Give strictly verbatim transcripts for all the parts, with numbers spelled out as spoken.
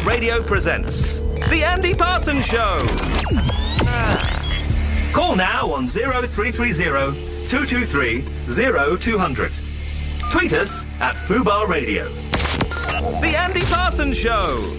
Fubar Radio presents The Andy Parsons Show. Call now on oh three three oh, two two three, oh two hundred. Tweet us at Fubar Radio. The Andy Parsons Show.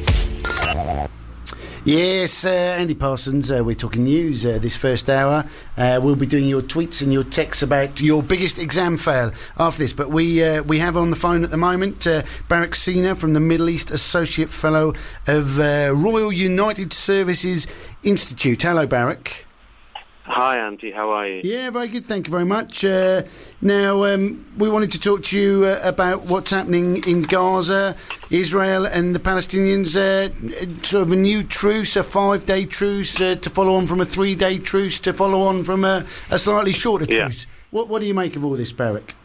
Yes, uh, Andy Parsons, uh, we're talking news uh, this first hour. Uh, we'll be doing your tweets and your texts about your biggest exam fail after this. But we uh, we have on the phone at the moment uh, Barak Sina from the Middle East Associate Fellow of uh, Royal United Services Institute. Hello, Barak. Hi, Andy. How are you? Yeah, very good. Thank you very much. Uh, now, um, we wanted to talk to you uh, about what's happening in Gaza, Israel and the Palestinians. Uh, sort of a new truce, a five-day truce uh, to follow on from a three-day truce to follow on from a, a slightly shorter yeah. truce. What, what do you make of all this, Barak?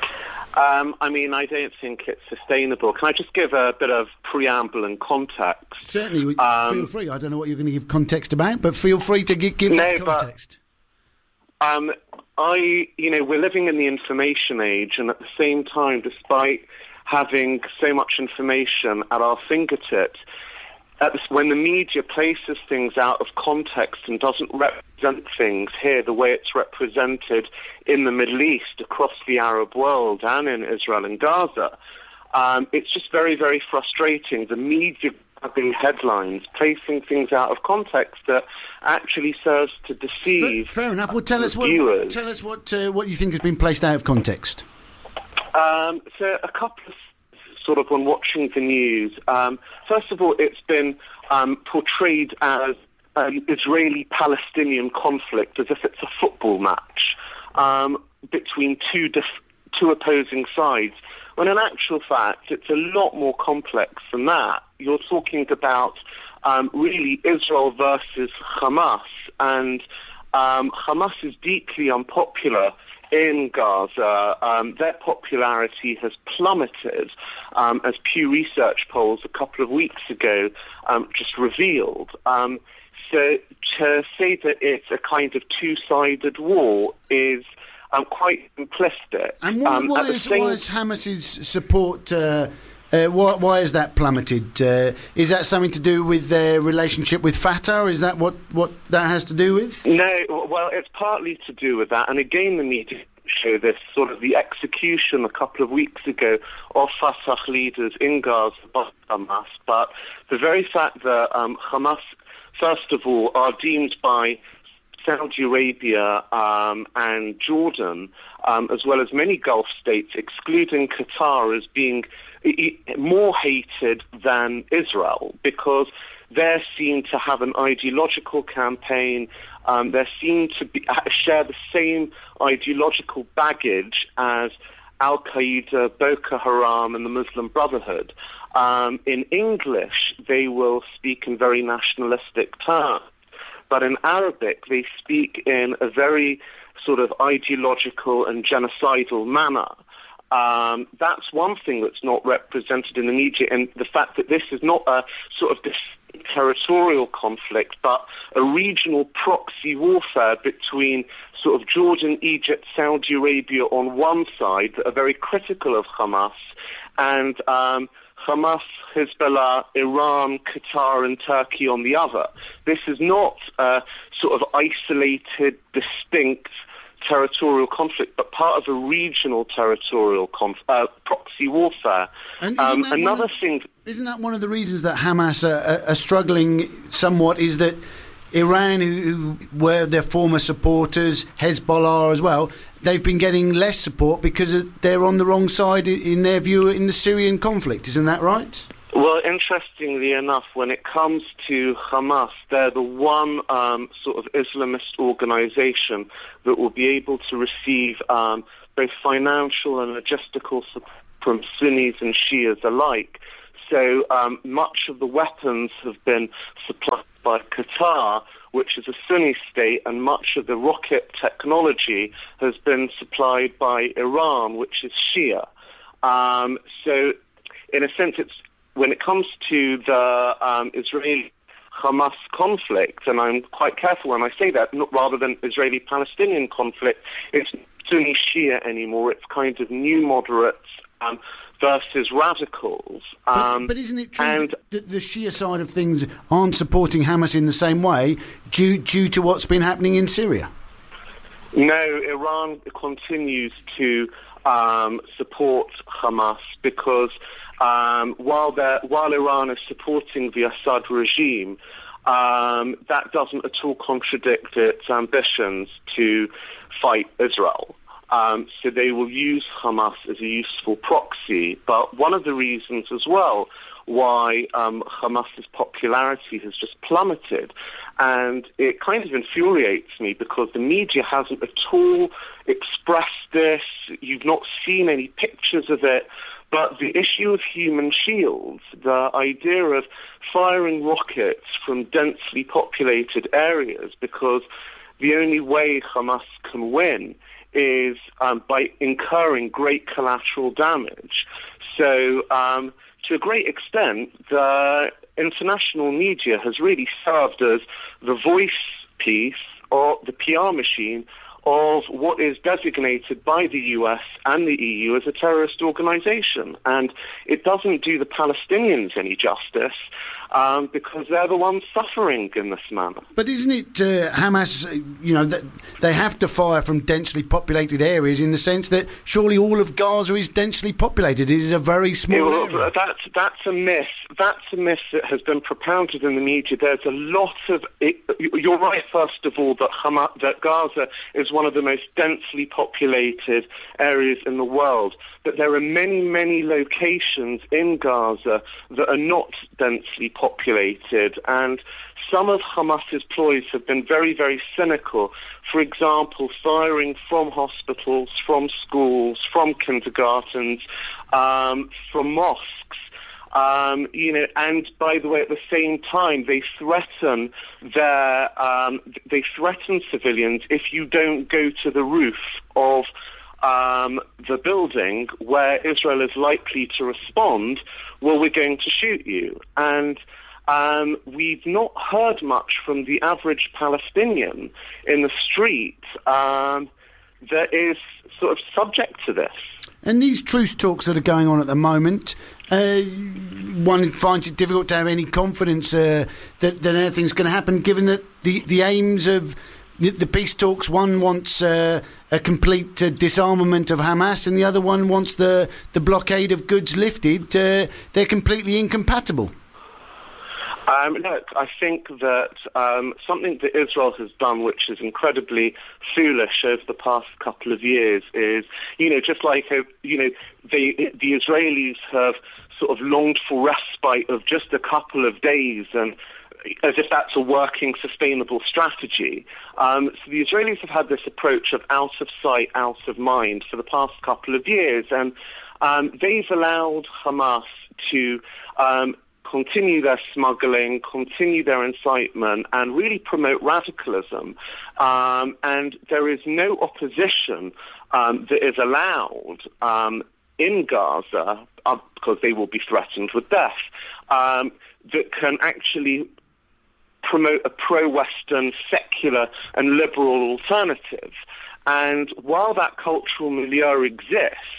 Um, I mean, I don't think it's sustainable. Can I just give a bit of preamble and context? Certainly, um, feel free. I don't know what you're going to give context about, but feel free to give, give no, that context. But, um, I, you know, we're living in the information age, and at the same time, despite having so much information at our fingertips, at this, when the media places things out of context and doesn't represent things here the way it's represented in the Middle East, across the Arab world, and in Israel and Gaza, um, it's just very, very frustrating. The media grabbing headlines, placing things out of context that actually serves to deceive. Fair, fair enough. Well, tell us what, viewers. tell us what uh, what you think has been placed out of context. Um, so a couple of sort of when watching the news. Um, first of all, it's been um, portrayed as an Israeli-Palestinian conflict, as if it's a football match um, between two dif- two opposing sides, when in actual fact it's a lot more complex than that. You're talking about um, really Israel versus Hamas, and um, Hamas is deeply unpopular in Gaza. Um, their popularity has plummeted, um, as Pew Research polls a couple of weeks ago um, just revealed. Um, so to say that it's a kind of two-sided war is um, quite simplistic. And why, um, why, is, why is Hamas's support... Uh, Uh, why, why has that plummeted? Uh, is that something to do with their relationship with Fatah? Is that what, what that has to do with? No, well, it's partly to do with that. And again, the media show this sort of the execution a couple of weeks ago of Fatah leaders in Gaza by Hamas. But the very fact that um, Hamas, first of all, are deemed by Saudi Arabia um, and Jordan, um, as well as many Gulf states, excluding Qatar, as being more hated than Israel, because they're seen to have an ideological campaign. Um, they're seen to be, share the same ideological baggage as Al-Qaeda, Boko Haram, and the Muslim Brotherhood. Um, in English, they will speak in very nationalistic terms, but in Arabic, they speak in a very sort of ideological and genocidal manner. Um, that's one thing that's not represented in the media, and the fact that this is not a sort of this territorial conflict, but a regional proxy warfare between sort of Jordan, Egypt, Saudi Arabia on one side that are very critical of Hamas, and um, Hamas, Hezbollah, Iran, Qatar, and Turkey on the other. This is not a sort of isolated, distinct territorial conflict, but part of a regional territorial conf- uh, proxy warfare. And um, another of, thing... Isn't that one of the reasons that Hamas are, are struggling somewhat, is that Iran, who, who were their former supporters, Hezbollah as well, they've been getting less support because of, they're on the wrong side, in their view, in the Syrian conflict. Isn't that right? Well, interestingly enough, when it comes to Hamas, they're the one um, sort of Islamist organization that will be able to receive um, both financial and logistical support from Sunnis and Shias alike. So um, much of the weapons have been supplied by Qatar, which is a Sunni state, and much of the rocket technology has been supplied by Iran, which is Shia. Um, so, in a sense, it's when it comes to the um, Israeli-Hamas conflict, and I'm quite careful when I say that, not, rather than Israeli-Palestinian conflict, it's Sunni Shia anymore. It's kind of new moderates um, versus radicals. Um, but, but isn't it true and that the Shia side of things aren't supporting Hamas in the same way due due to what's been happening in Syria? No, Iran continues to um, support Hamas because um, while they're, while Iran is supporting the Assad regime, um, that doesn't at all contradict its ambitions to fight Israel. Um, so they will use Hamas as a useful proxy. But one of the reasons as well why um, Hamas's popularity has just plummeted, and it kind of infuriates me because the media hasn't at all expressed this. You've not seen any pictures of it. But the issue of human shields, the idea of firing rockets from densely populated areas, because the only way Hamas can win is um, by incurring great collateral damage. So um, to a great extent, the international media has really served as the voice piece or the P R machine of what is designated by the U S and the E U as a terrorist organization. And it doesn't do the Palestinians any justice um, because they're the ones suffering in this manner. But isn't it uh, Hamas, you know, that they have to fire from densely populated areas in the sense that surely all of Gaza is densely populated. It is a very small it, area. That's, that's a myth. That's a myth that has been propounded in the media. There's a lot of... It, you're right, first of all, that, Hamas, that Gaza is one of the most densely populated areas in the world. But there are many, many locations in Gaza that are not densely populated. And some of Hamas's ploys have been very, very cynical. For example, firing from hospitals, from schools, from kindergartens, um, from mosques. Um, you know, and by the way, at the same time, they threaten their, um, they threaten civilians if you don't go to the roof of um, the building where Israel is likely to respond. Well, we're going to shoot you. And um, we've not heard much from the average Palestinian in the street um, that is sort of subject to this. And these truce talks that are going on at the moment, uh, one finds it difficult to have any confidence uh, that, that anything's going to happen, given that the, the aims of the, the peace talks, one wants uh, a complete uh, disarmament of Hamas and the other one wants the, the blockade of goods lifted. Uh, they're completely incompatible. Um, look, I think that um, something that Israel has done, which is incredibly foolish over the past couple of years, is, you know, just like, uh, you know, they, the Israelis have sort of longed for respite of just a couple of days, and as if that's a working, sustainable strategy. Um, so the Israelis have had this approach of out of sight, out of mind for the past couple of years, and um, they've allowed Hamas to Um, continue their smuggling, continue their incitement, and really promote radicalism. Um, and there is no opposition um, that is allowed um, in Gaza, uh, because they will be threatened with death, um, that can actually promote a pro-Western, secular and liberal alternative. And while that cultural milieu exists,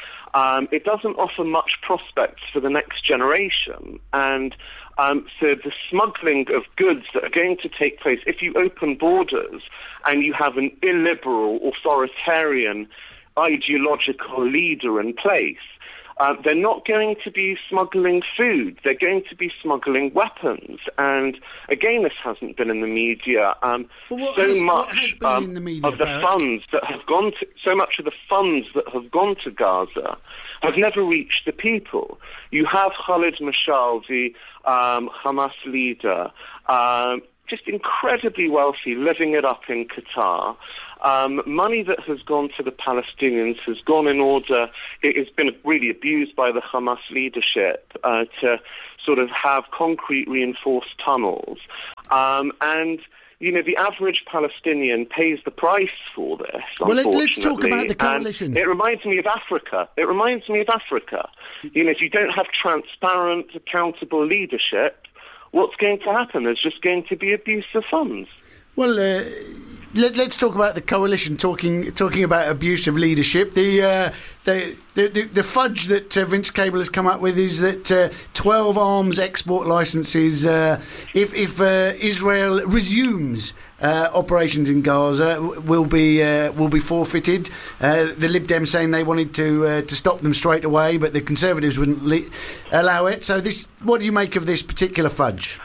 Um, it doesn't offer much prospects for the next generation. And um, so the smuggling of goods that are going to take place, if you open borders and you have an illiberal, authoritarian, ideological leader in place, uh, they're not going to be smuggling food. They're going to be smuggling weapons. And again, this hasn't been in the media. Um, so has, much um, in the media, of the Barak? funds that have gone to, so much of the funds that have gone to Gaza have never reached the people. You have Khalid Mashal, the um, Hamas leader, um, just incredibly wealthy, living it up in Qatar. Um, money that has gone to the Palestinians has gone in order, it has been really abused by the Hamas leadership uh, to sort of have concrete reinforced tunnels. Um, and You know, the average Palestinian pays the price for this, well, unfortunately. let's talk about the coalition. And it reminds me of Africa. It reminds me of Africa. You know, if you don't have transparent, accountable leadership, what's going to happen? There's just going to be abuse of funds. Well, uh, let, let's talk about the coalition. Talking talking about abuse of leadership. The uh, the, the, the the fudge that uh, Vince Cable has come up with is that uh, twelve arms export licences. Uh, if if uh, Israel resumes uh, operations in Gaza, will be uh, will be forfeited. Uh, the Lib Dems saying they wanted to uh, to stop them straight away, but the Conservatives wouldn't le- allow it. So this, what do you make of this particular fudge?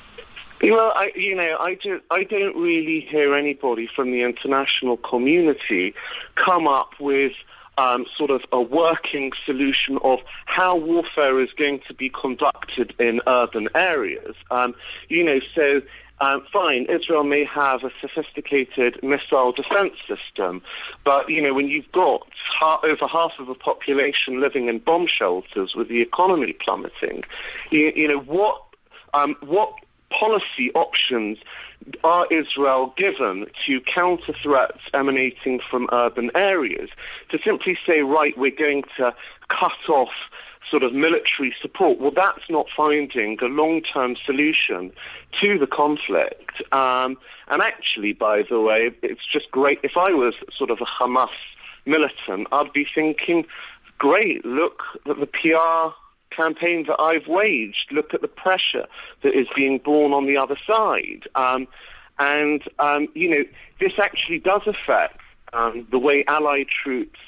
Well, I, you know, I, do, I don't really hear anybody from the international community come up with um, sort of a working solution of how warfare is going to be conducted in urban areas. Um, you know, so... Um, fine, Israel may have a sophisticated missile defense system, but, you know, when you've got ha- over half of the population living in bomb shelters with the economy plummeting, you, you know, what um, what policy options are Israel given to counter threats emanating from urban areas? To simply say, right, we're going to cut off sort of military support, well, that's not finding a long-term solution to the conflict. Um, and actually, by the way, it's just great. If I was sort of a Hamas militant, I'd be thinking, great, look at the P R campaign that I've waged. Look at the pressure that is being borne on the other side. Um, and, um, you know, this actually does affect um, the way Allied troops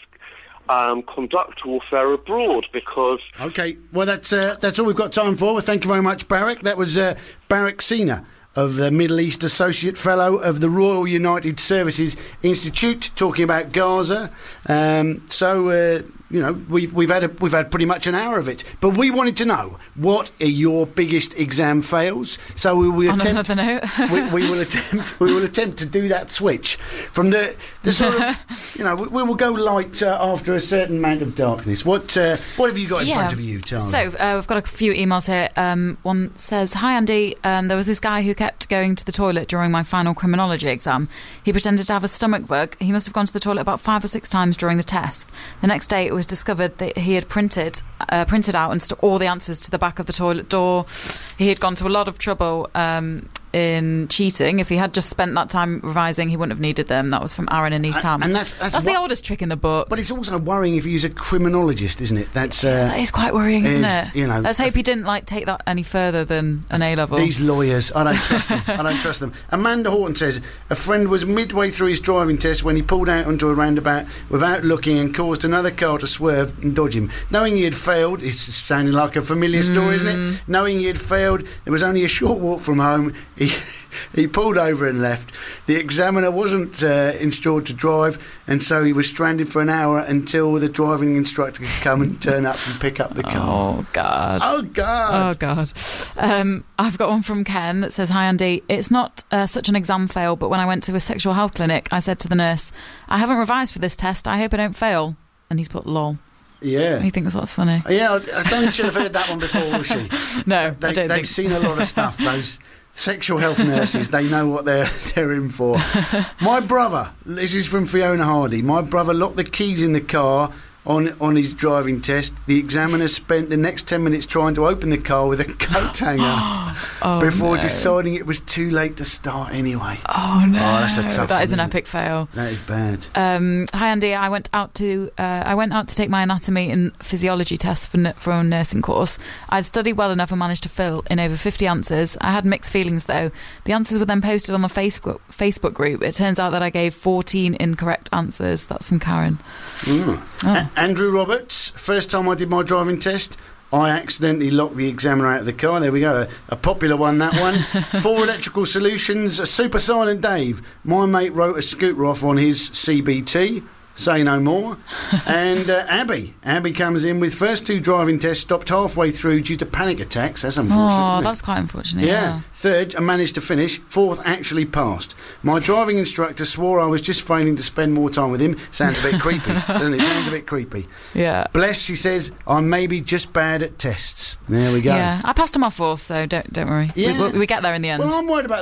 Um, conduct warfare abroad, because... OK, well, that's uh, that's all we've got time for. Well, thank you very much, Barak. That was uh, Barak Sina, of the Middle East Associate Fellow of the Royal United Services Institute, talking about Gaza. Um, so, uh, you know, we've we've had a, we've had pretty much an hour of it. But we wanted to know, what are your biggest exam fails? So we will On attempt. another note. we, we will attempt. We will attempt to do that switch from the the sort of. You know, we, we will go light uh, after a certain amount of darkness. What uh, what have you got in yeah. front of you, Tara? So uh, we've got a few emails here. Um, one says, "Hi Andy, um, there was this guy who kept going to the toilet during my final criminology exam. He pretended to have a stomach bug. He must have gone to the toilet about five or six times during the test. The next day, it was discovered that he had printed uh, printed out and stuck all the answers to the back of the toilet door. He had gone to a lot of trouble um, in cheating. If he had just spent that time revising, he wouldn't have needed them." That was from Aaron in East Ham. And that's that's, that's wha- the oldest trick in the book. But it's also worrying if you use a criminologist, isn't it? That's uh, That is quite worrying, isn't is, it? you know, Let's hope he didn't like take that any further than an A level. These lawyers, I don't trust them. I don't trust them. Amanda Horton says a friend was midway through his driving test when he pulled out onto a roundabout without looking and caused another car to swerve and dodge him. Knowing he had failed, it's sounding like a familiar story, Mm. isn't it? Knowing he had failed, there was only a short walk from home. He he pulled over and left. The examiner wasn't uh, installed to drive, and so he was stranded for an hour until the driving instructor could come and turn up and pick up the car. Oh, God. Oh, God. Oh, God. Um, I've got one from Ken that says, "Hi, Andy. It's not uh, such an exam fail, but when I went to a sexual health clinic, I said to the nurse, I haven't revised for this test. I hope I don't fail." And he's put lol. Yeah. He thinks that's funny. Yeah, I, I don't should have heard that one before, will she? No, They, I don't they've think. seen a lot of stuff, those sexual health nurses. They know what they're they're in for. My brother, this is from Fiona Hardy, my brother locked the keys in the car on on his driving test. The examiner spent the next ten minutes trying to open the car with a coat hanger Oh, before no. deciding it was too late to start anyway. Oh, no. Oh, that's a tough That is one, an isn't epic fail. That is bad. Um, hi Andy, I went out to uh, I went out to take my anatomy and physiology tests for n- for a nursing course. I'd studied well enough and managed to fill in over fifty answers. I had mixed feelings though. The answers were then posted on the Facebook Facebook group. It turns out that I gave fourteen incorrect answers. That's from Karen. Mm. Oh. A- Andrew Roberts, first time I did my driving test, I accidentally locked the examiner out of the car. There we go, a, a popular one, that one. For Electrical Solutions, a Super Silent Dave. My mate wrote a scooter off on his C B T. Say no more. And uh, Abby. Abby comes in with first two driving tests stopped halfway through due to panic attacks. That's unfortunate, Oh, isn't it? that's quite unfortunate. Yeah. Yeah. Third, I managed to finish. Fourth, actually passed. My driving instructor swore I was just failing to spend more time with him. Sounds a bit creepy, doesn't it? Sounds a bit creepy. Yeah. Bless, she says, I'm maybe just bad at tests. There we go. Yeah. I passed them off fourth, so don't don't worry. Yeah. We, we, we get there in the end. Well, I'm worried about